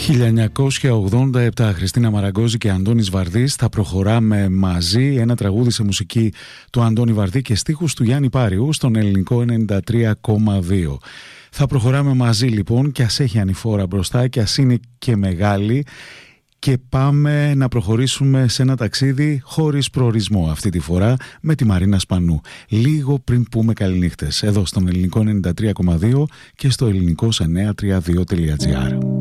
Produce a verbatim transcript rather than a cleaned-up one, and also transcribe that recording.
χίλια εννιακόσια ογδόντα επτά, Χριστίνα Μαραγκόζη και Αντώνης Βαρδής. Θα προχωράμε μαζί, ένα τραγούδι σε μουσική του Αντώνη Βαρδή και στίχους του Γιάννη Πάριου στον ελληνικό ενενήντα τρία κόμμα δύο. Θα προχωράμε μαζί λοιπόν, και ας έχει ανηφόρα μπροστά και ας είναι και μεγάλη, και πάμε να προχωρήσουμε σε ένα ταξίδι χωρίς προορισμό αυτή τη φορά με τη Μαρίνα Σπανού. Λίγο πριν πούμε καληνύχτες εδώ στον ελληνικό ενενήντα τρία κόμμα δύο και στο ελληνικό εννιακόσια τριάντα δύο τελεία τζι άρ.